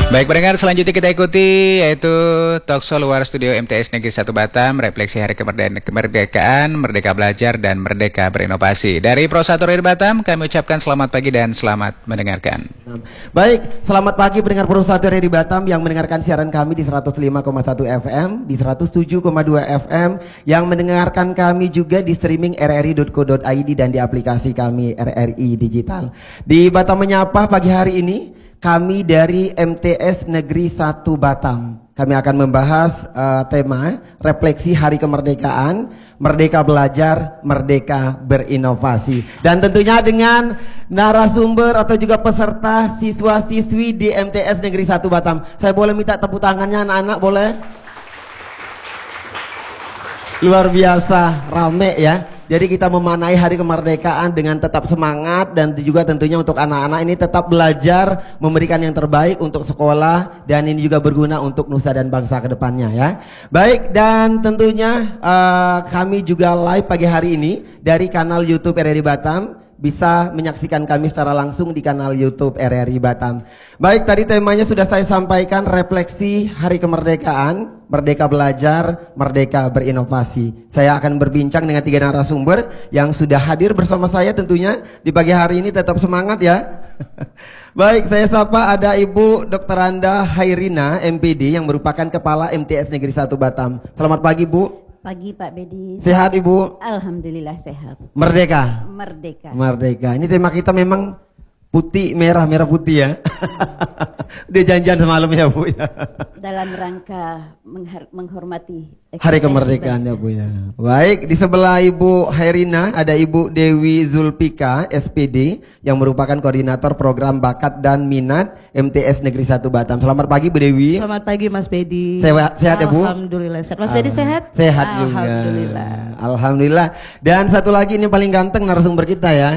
Baik pendengar, selanjutnya kita ikuti yaitu Talkshow luar studio MTS Negeri 1 Batam, refleksi Hari Kemerdekaan, Merdeka Belajar dan Merdeka Berinovasi. Dari Pro 1 Radio Batam, kami ucapkan selamat pagi dan selamat mendengarkan. Baik, selamat pagi pendengar Pro 1 Radio Batam yang mendengarkan siaran kami di 105,1 FM, di 107,2 FM, yang mendengarkan kami juga di streaming rri.co.id dan di aplikasi kami RRI Digital. Di Batam Menyapa pagi hari ini, kami dari MTS Negeri 1 Batam. Kami akan membahas tema refleksi Hari Kemerdekaan, Merdeka Belajar, Merdeka Berinovasi. Dan tentunya dengan narasumber atau juga peserta siswa-siswi di MTS Negeri 1 Batam. Saya boleh minta tepuk tangannya anak-anak, boleh? Luar biasa, rame ya. Jadi kita memaknai Hari Kemerdekaan dengan tetap semangat dan juga tentunya untuk anak-anak ini tetap belajar, memberikan yang terbaik untuk sekolah, dan ini juga berguna untuk nusa dan bangsa ke depannya ya. Baik, dan tentunya kami juga live pagi hari ini dari kanal YouTube RRI Batam. Bisa menyaksikan kami secara langsung di kanal YouTube RRI Batam. Baik, tadi temanya sudah saya sampaikan, refleksi Hari Kemerdekaan, Merdeka Belajar, Merdeka Berinovasi. Saya akan berbincang dengan 3 narasumber yang sudah hadir bersama saya tentunya di pagi hari ini. Tetap semangat ya. Baik, saya sapa ada Ibu Dr. Anda Hairina MPD yang merupakan Kepala MTS Negeri 1 Batam. Selamat pagi Bu. Pagi Pak Bedi. Sehat Ibu? Alhamdulillah sehat. Merdeka? Merdeka. Merdeka. Ini tema kita memang putih, merah, merah putih ya. Dia janjian semalam ya Bu ya. Dalam rangka menghormati Hari Kemerdekaan ya Bu ya. Baik, di sebelah Ibu Hairina ada Ibu Dewi Zulpika SPD yang merupakan koordinator program bakat dan minat MTS Negeri 1 Batam. Selamat pagi Bu Dewi. Selamat pagi Mas Bedi. Sehat ya Bu? Alhamdulillah sehat. Mas Bedi sehat? Sehat juga. Alhamdulillah. Alhamdulillah. Dan satu lagi ini paling ganteng narasumber kita ya.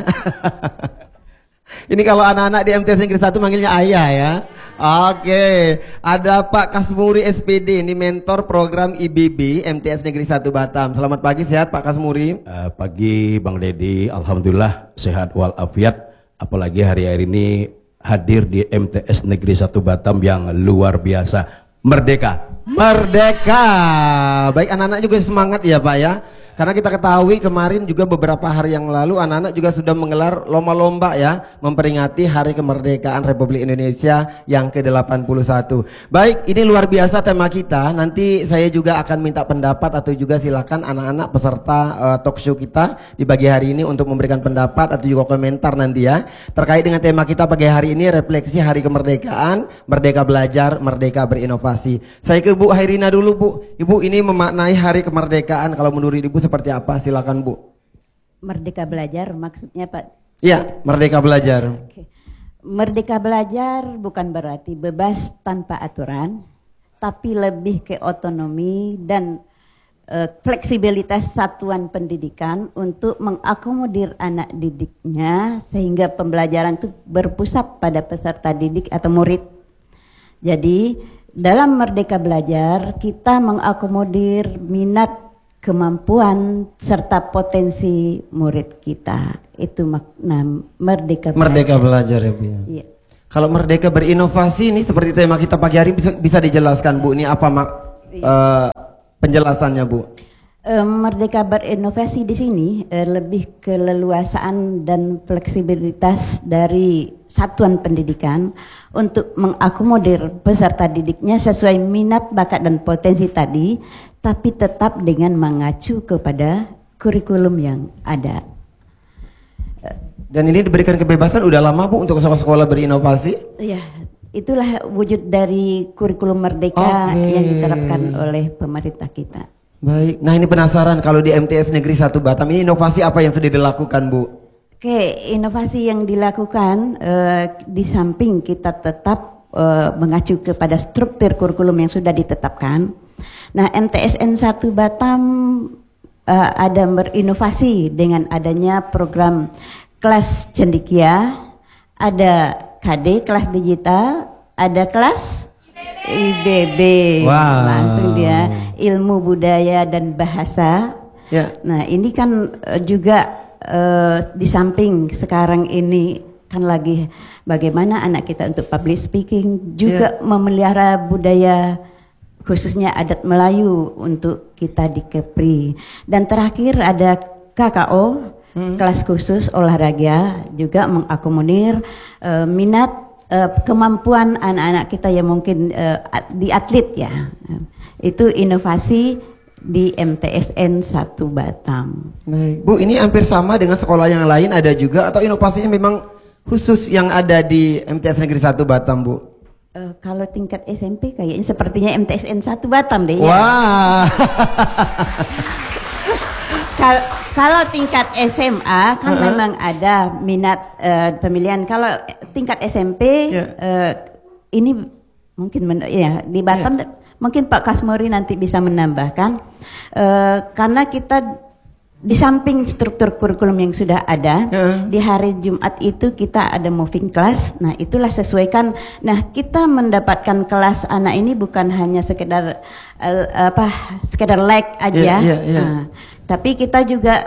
Ini kalau anak-anak di MTS Negeri 1 manggilnya ayah ya. Oke, ada Pak Kasmuri SPD, ini mentor program IBB MTS Negeri 1 Batam. Selamat pagi, sehat Pak Kasmuri? Pagi Bang Dedi, alhamdulillah sehat walafiat. Apalagi hari-hari ini hadir di MTS Negeri 1 Batam yang luar biasa. Merdeka. Merdeka. Baik, anak-anak juga semangat ya Pak ya. Karena kita ketahui kemarin juga beberapa hari yang lalu anak-anak juga sudah menggelar lomba-lomba ya, memperingati Hari Kemerdekaan Republik Indonesia yang ke-81. Baik, ini luar biasa tema kita. Nanti saya juga akan minta pendapat atau juga silakan anak-anak peserta talk show kita di pagi hari ini untuk memberikan pendapat atau juga komentar nanti ya. Terkait dengan tema kita pagi hari ini, refleksi Hari Kemerdekaan, Merdeka Belajar, Merdeka Berinovasi. Saya ke Bu Hairina dulu Bu. Ibu, ini memaknai Hari Kemerdekaan kalau menurut Ibu seperti apa? Silakan Bu. Merdeka Belajar maksudnya Pak? Iya, Merdeka Belajar. Oke. Merdeka Belajar bukan berarti bebas tanpa aturan, tapi lebih ke otonomi dan fleksibilitas satuan pendidikan untuk mengakomodir anak didiknya sehingga pembelajaran itu berpusat pada peserta didik atau murid. Jadi dalam Merdeka Belajar kita mengakomodir minat, kemampuan serta potensi murid kita. Itu makna Merdeka Belajar. Merdeka Belajar ya Bu ya. Iya. Kalau Merdeka Berinovasi ini seperti tema kita pagi hari bisa dijelaskan Bu, ini apa penjelasannya Bu? Merdeka Berinovasi di sini lebih keleluasaan dan fleksibilitas dari satuan pendidikan untuk mengakomodir peserta didiknya sesuai minat, bakat dan potensi tadi, tapi tetap dengan mengacu kepada kurikulum yang ada. Dan ini diberikan kebebasan udah lama Bu untuk sekolah-sekolah berinovasi? Iya, itulah wujud dari kurikulum merdeka yang diterapkan oleh pemerintah kita. Baik, nah ini penasaran kalau di MTS Negeri 1 Batam ini inovasi apa yang sudah dilakukan Bu? Oke, inovasi yang dilakukan di samping kita tetap mengacu kepada struktur kurikulum yang sudah ditetapkan. Nah, MTSN 1 Batam ada berinovasi dengan adanya program kelas cendikia, ada KD kelas digital, ada kelas IBB. Wow. Langsung dia ilmu budaya dan bahasa. Ya. Nah, ini kan juga di samping sekarang ini lagi bagaimana anak kita untuk public speaking, juga memelihara budaya khususnya adat Melayu untuk kita di Kepri. Dan terakhir ada KKO, kelas khusus olahraga, juga mengakomodir minat kemampuan anak-anak kita yang mungkin di atlet ya. Itu inovasi di MTSN 1 Batam. Baik. Bu, ini hampir sama dengan sekolah yang lain ada juga atau inovasinya memang khusus yang ada di MTS Negeri 1 Batam, Bu? Kalau tingkat SMP kayaknya sepertinya MTSN 1 Batam deh ya. Wah. Kalau tingkat SMA kan memang ada minat pemilihan. Kalau tingkat SMP ini mungkin ya di Batam mungkin Pak Kasmori nanti bisa menambahkan karena kita di samping struktur kurikulum yang sudah ada, di hari Jumat itu kita ada moving class. Nah, itulah sesuaikan. Nah, kita mendapatkan kelas anak ini bukan hanya sekedar sekedar like aja. Nah, tapi kita juga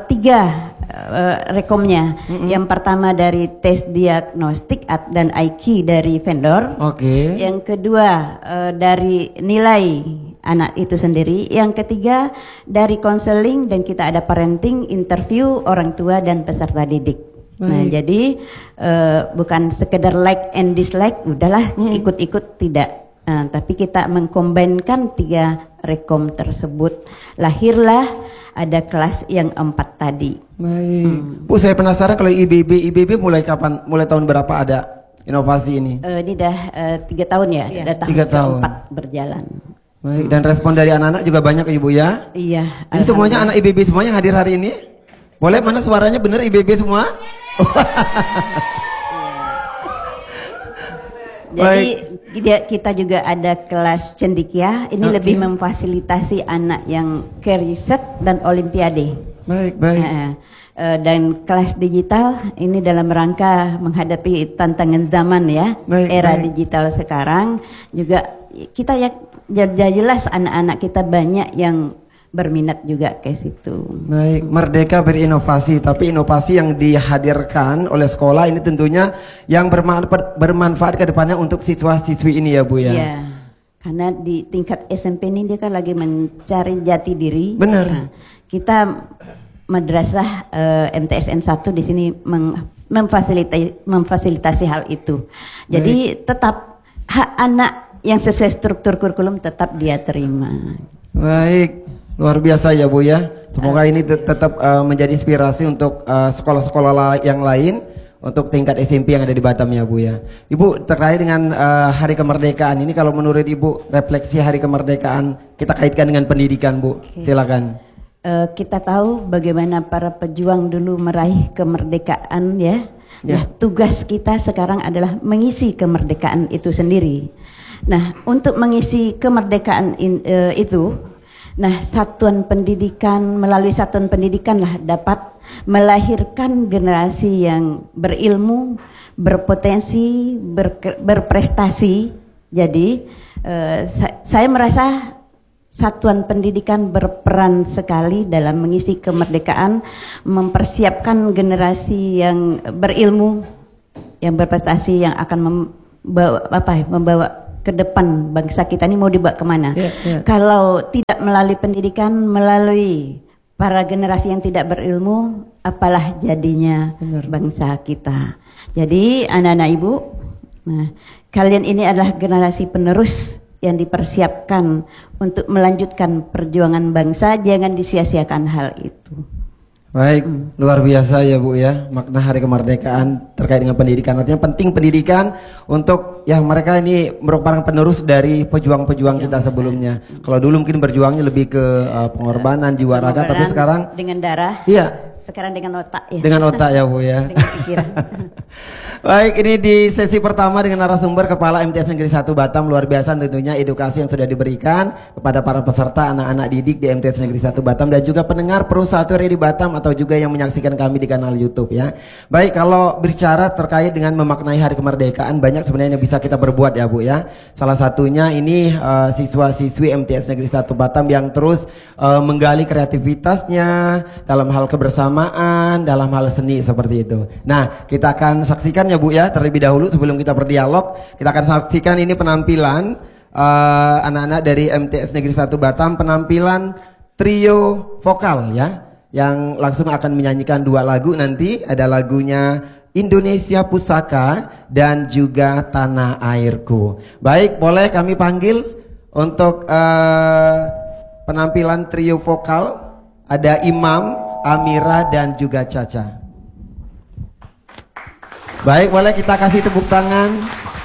3 rekomnya. Yang pertama dari tes diagnostik dan IQ dari vendor. Yang kedua dari nilai anak itu sendiri. Yang ketiga dari konseling, dan kita ada parenting, interview orang tua dan peserta didik. Nah, jadi bukan sekedar like and dislike, udahlah ikut-ikut, tidak. Nah, tapi kita mengkombinkan 3 rekom tersebut. Lahirlah ada kelas yang 4 tadi. Baik. Bu, saya penasaran kalau IBB mulai kapan? Mulai tahun berapa ada inovasi ini? Ini dah 3 tahun ya, udah tahun 3 tahun. ke-4 berjalan. Baik, dan respon dari anak-anak juga banyak ya, Ibu ya? Iya. Ini semuanya anak IBB semuanya hadir hari ini? Boleh, mana suaranya bener IBB semua? Jadi kita juga ada kelas cendikia. Ini lebih memfasilitasi anak yang ke riset dan olimpiade. Baik. Dan kelas digital ini dalam rangka menghadapi tantangan zaman ya, era digital sekarang. Juga kita jelas anak-anak kita banyak yang berminat juga ke situ. Baik, merdeka berinovasi, tapi inovasi yang dihadirkan oleh sekolah ini tentunya yang bermanfaat ke depannya untuk siswa-siswi ini ya, Bu ya. Iya. Karena di tingkat SMP ini dia kan lagi mencari jati diri. Benar. Nah, kita madrasah MTSN 1 di sini memfasilitasi hal itu. Jadi tetap hak anak yang sesuai struktur kurikulum tetap dia terima. Baik, luar biasa ya, Bu ya. Semoga ini tetap menjadi inspirasi untuk sekolah-sekolah yang lain untuk tingkat SMP yang ada di Batam ya, Bu ya. Ibu, terkait dengan Hari Kemerdekaan ini, kalau menurut Ibu refleksi Hari Kemerdekaan kita kaitkan dengan pendidikan, Bu. Silakan. Kita tahu bagaimana para pejuang dulu meraih kemerdekaan ya. Nah, tugas kita sekarang adalah mengisi kemerdekaan itu sendiri. Nah, untuk mengisi kemerdekaan itu, nah satuan pendidikan, melalui satuan pendidikan lah dapat melahirkan generasi yang berilmu, berpotensi, berprestasi. Jadi saya merasa satuan pendidikan berperan sekali dalam mengisi kemerdekaan, mempersiapkan generasi yang berilmu, yang berprestasi, yang akan membawa ke depan bangsa kita ini mau dibawa kemana. Kalau tidak melalui pendidikan, melalui para generasi yang tidak berilmu, apalah jadinya bangsa kita. Jadi anak-anak Ibu, nah, kalian ini adalah generasi penerus yang dipersiapkan untuk melanjutkan perjuangan bangsa. Jangan disia-siakan hal itu. Baik, luar biasa ya, Bu ya, makna Hari Kemerdekaan terkait dengan pendidikan. Artinya penting pendidikan untuk ya mereka ini merupakan penerus dari pejuang-pejuang kita sebelumnya. Kalau dulu mungkin berjuangnya lebih ke pengorbanan jiwa raga, tapi sekarang dengan darah. Iya. Sekarang dengan otak ya. Dengan otak ya, Bu ya. Dengan pikiran. Baik, ini di sesi pertama dengan narasumber Kepala MTS Negeri 1 Batam. Luar biasa tentunya edukasi yang sudah diberikan kepada para peserta anak-anak didik di MTS Negeri 1 Batam dan juga pendengar Pro 1 di Batam atau juga yang menyaksikan kami di kanal YouTube ya. Baik, kalau bicara terkait dengan memaknai Hari Kemerdekaan, banyak sebenarnya yang bisa bisa kita berbuat ya Bu ya. Salah satunya ini siswa-siswi MTS Negeri 1 Batam yang terus menggali kreativitasnya dalam hal kebersamaan, dalam hal seni seperti itu. Nah, kita akan saksikan ya Bu ya terlebih dahulu sebelum kita berdialog. Kita akan saksikan ini penampilan anak-anak dari MTS Negeri 1 Batam, penampilan trio vokal ya, yang langsung akan menyanyikan 2 lagu nanti. Ada lagunya Indonesia Pusaka dan juga Tanah Airku. Baik, boleh kami panggil untuk penampilan trio vokal. Ada Imam, Amira dan juga Caca. Baik, boleh kita kasih tepuk tangan